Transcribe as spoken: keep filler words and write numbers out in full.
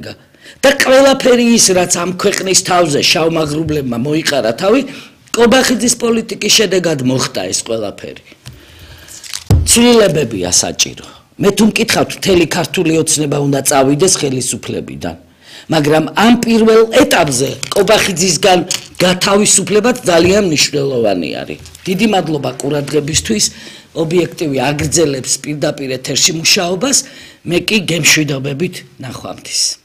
გადადგა და ყველაფერი ის რაც ამ ქვეყნის თავზე შავმაღრუბლებმა მოიყარა თავი კობახიძის პოლიტიკის შედეგად მოხდა ეს ყველაფერი ცვლილებებია საჭირო მე თუ მკითხავთ მთელი ქართული ოცნება უნდა წავიდეს ხელისუფლებიდან მაგრამ ამ პირველ ეტაპზე კობახიძისგან გათავისუფლებაც ძალიან მნიშვნელოვანი არის დიდი მადლობა ყურადღებისთვის ობიექტივი აგრძელებს პირდაპირ ეთერში მუშაობას მე კი გემშვიდობებით ნახვამდის